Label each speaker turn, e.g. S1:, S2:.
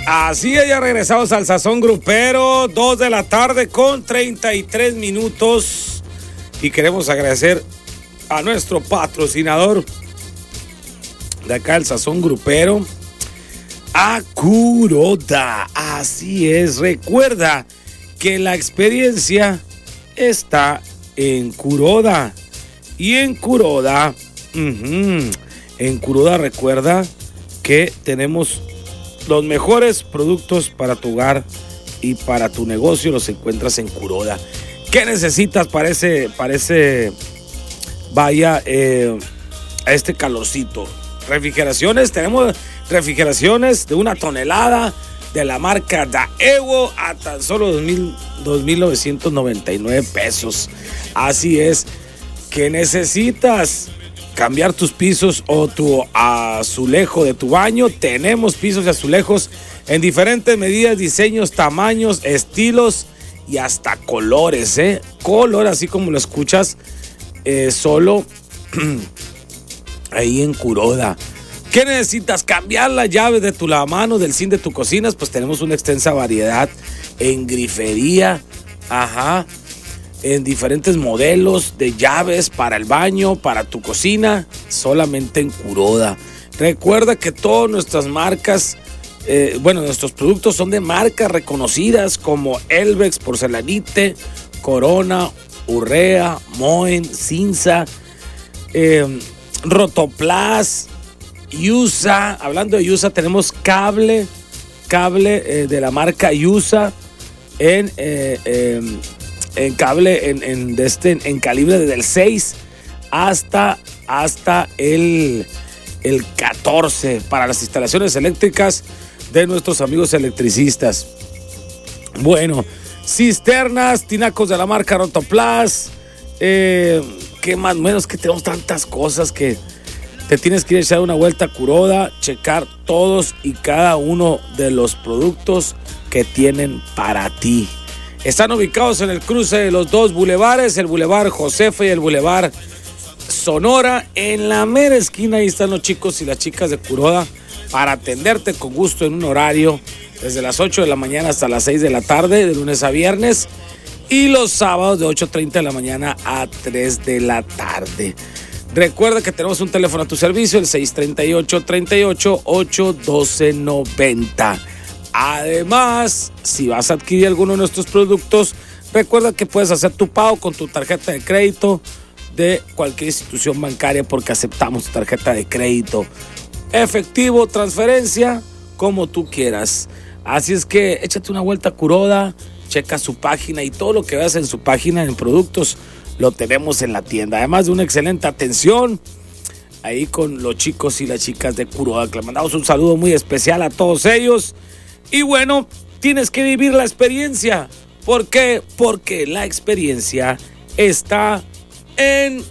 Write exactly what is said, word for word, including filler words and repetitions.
S1: Así es, ya regresamos al Sazón Grupero, dos de la tarde con treinta y tres minutos. Y queremos agradecer a nuestro patrocinador de acá, el Sazón Grupero, a Kuroda. Así es, recuerda que la experiencia está en Kuroda. Y en Kuroda, uh-huh, en Kuroda recuerda que tenemos los mejores productos para tu hogar y para tu negocio. Los encuentras en Kuroda. ¿Qué necesitas para ese, para ese vaya, eh, a este calorcito? Refrigeraciones, tenemos refrigeraciones de una tonelada de la marca Daewoo a tan solo dos mil novecientos noventa y nueve pesos. Así es, que necesitas cambiar tus pisos o tu azulejo de tu baño. Tenemos pisos y azulejos en diferentes medidas, diseños, tamaños, estilos y hasta colores, ¿eh? Color, así como lo escuchas, eh, solo ahí en Kuroda. ¿Qué necesitas? Cambiar las llaves de tu lavamanos, del zinc de tu cocina. Pues tenemos una extensa variedad en grifería, ajá, en diferentes modelos de llaves para el baño, para tu cocina, solamente en Kuroda. Recuerda que todas nuestras marcas, eh, bueno, nuestros productos son de marcas reconocidas como Elvex, Porcelanite, Corona, Urrea, Moen, Cinza, eh, Rotoplas, Yusa. Hablando de Yusa, tenemos cable, cable eh, de la marca Yusa en... Eh, eh, en cable en, en, de este, en calibre desde el seis hasta, hasta el, el catorce para las instalaciones eléctricas de nuestros amigos electricistas. Bueno, cisternas, tinacos de la marca Rotoplas, eh, qué más menos que tenemos tantas cosas que te tienes que ir a echar una vuelta a Kuroda, checar todos y cada uno de los productos que tienen para ti. Están ubicados en el cruce de los dos bulevares, el bulevar Josefa y el bulevar Sonora. En la mera esquina, ahí están los chicos y las chicas de Kuroda para atenderte con gusto en un horario desde las ocho de la mañana hasta las seis de la tarde, de lunes a viernes, y los sábados de ocho treinta de la mañana a tres de la tarde. Recuerda que tenemos un teléfono a tu servicio, el seis tres ocho, tres ocho, ocho uno dos nueve cero. Además, si vas a adquirir alguno de nuestros productos, recuerda que puedes hacer tu pago con tu tarjeta de crédito de cualquier institución bancaria, porque aceptamos tu tarjeta de crédito, efectivo, transferencia, como tú quieras. Así es que échate una vuelta a Kuroda, checa su página y todo lo que veas en su página en productos lo tenemos en la tienda. Además de una excelente atención ahí con los chicos y las chicas de Kuroda, que le mandamos un saludo muy especial a todos ellos. Y bueno, tienes que vivir la experiencia. ¿Por qué? Porque la experiencia está en